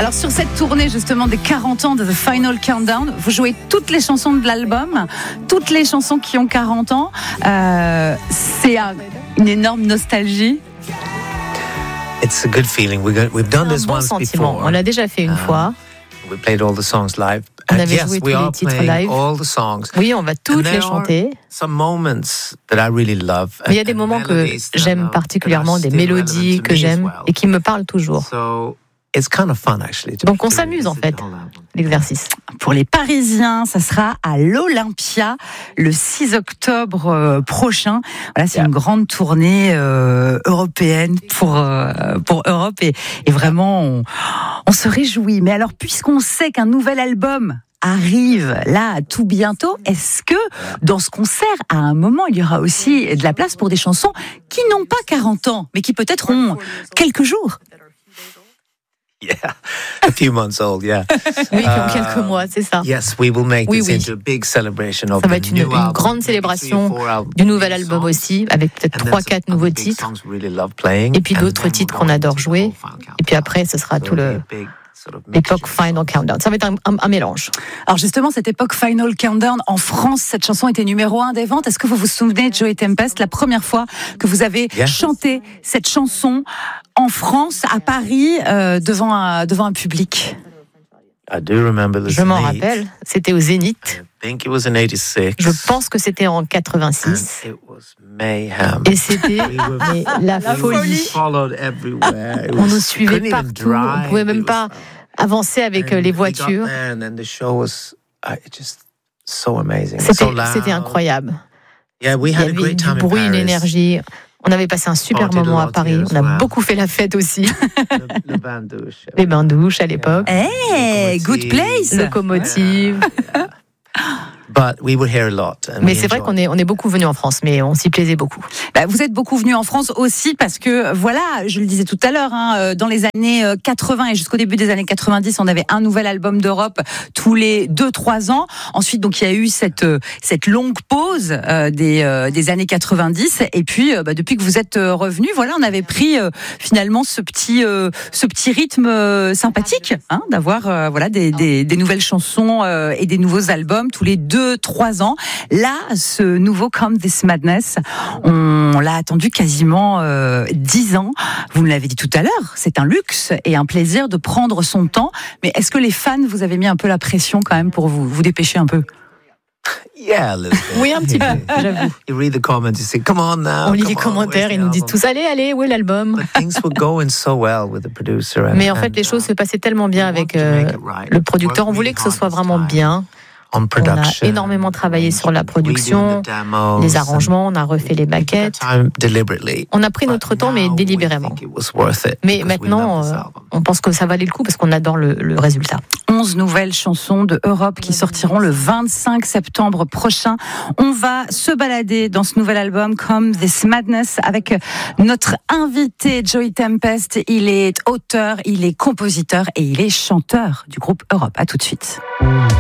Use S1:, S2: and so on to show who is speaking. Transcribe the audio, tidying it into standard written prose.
S1: Alors sur cette tournée justement des 40 ans de The Final Countdown, vous jouez toutes les chansons de l'album, toutes les chansons qui ont 40 ans. C'est une énorme nostalgie.
S2: It's a good feeling. We've done this
S3: bon
S2: once
S3: sentiment.
S2: before.
S3: On l'a déjà fait une fois.
S2: We played all the songs live.
S3: On
S2: And
S3: avait
S2: yes,
S3: joué tous
S2: we
S3: les
S2: are
S3: titres
S2: playing
S3: live.
S2: all the songs.
S3: Oui, on va toutes
S2: And
S3: les
S2: there
S3: chanter.
S2: are some moments that I really love.
S3: Mais il y a des moments que j'aime particulièrement, des mélodies que j'aime et qui me parlent toujours.
S2: So it's kind of fun actually.
S3: Donc on s'amuse en fait, l'exercice.
S1: Pour les Parisiens, ça sera à l'Olympia le 6 octobre prochain. Voilà, c'est une grande tournée européenne pour Europe et vraiment on se réjouit. Mais alors, puisqu'on sait qu'un nouvel album arrive là tout bientôt, est-ce que dans ce concert, à un moment, il y aura aussi de la place pour des chansons qui n'ont pas 40 ans, mais qui peut-être ont quelques jours?
S2: Yeah, a few months old, yeah.
S3: Oui, comme quelques mois, c'est ça.
S2: Yes, we will make this
S3: Oui.
S2: into a big celebration of
S3: Ça va
S2: the
S3: être
S2: new
S3: une
S2: album.
S3: grande célébration du nouvel album aussi, avec peut-être 3-4 nouveaux titres. Et puis d'autres titres qu'on adore jouer. Et puis après, ce sera tout l'époque Final Countdown. Ça va être un mélange.
S1: Alors justement, cette époque Final Countdown, en France, cette chanson était numéro 1 des ventes. Est-ce que vous vous souvenez, Joey Tempest, la première fois que vous avez chanté cette chanson en France, à Paris, devant un public?
S3: Je m'en rappelle, c'était au Zénith. Je pense que c'était en 86. Et c'était la folie. On nous suivait partout. On ne pouvait même pas avancer avec les voitures. C'était incroyable. Il y avait du bruit, une énergie. On avait passé un super moment à Paris. On a beaucoup fait la fête aussi. Les bains-douches à l'époque.
S1: Hey, good place.
S3: Locomotive. Mais c'est vrai qu'on est beaucoup venus en France, mais on s'y plaisait beaucoup.
S1: Vous êtes beaucoup venus en France aussi parce que, voilà, je le disais tout à l'heure, dans les années 80 et jusqu'au début des années 90, on avait un nouvel album d'Europe tous les 2-3 ans. Ensuite, donc, il y a eu cette longue pause des années 90. Et puis, depuis que vous êtes revenus, voilà, on avait pris finalement ce petit rythme sympathique, d'avoir voilà des nouvelles chansons et des nouveaux albums tous les 2-3 ans. Là, ce nouveau Come This Madness, on l'a attendu quasiment 10 ans. Vous me l'avez dit tout à l'heure, c'est un luxe et un plaisir de prendre son temps. Mais est-ce que les fans vous avez mis un peu la pression quand même pour vous dépêcher un peu?
S3: Oui, un petit peu, j'avoue. On lit les commentaires, ils nous disent tous allez, où est l'album? Mais en fait, les choses se passaient tellement bien avec le producteur. On voulait que ce soit vraiment bien. On a énormément travaillé sur la production, les arrangements, on a refait les maquettes. On a pris notre temps, mais délibérément. Mais maintenant, on pense que ça valait le coup parce qu'on adore le résultat.
S1: 11 nouvelles chansons de Europe qui sortiront le 25 septembre prochain. On va se balader dans ce nouvel album Come This Madness avec notre invité Joey Tempest. Il est auteur, il est compositeur et il est chanteur du groupe Europe. À tout de suite.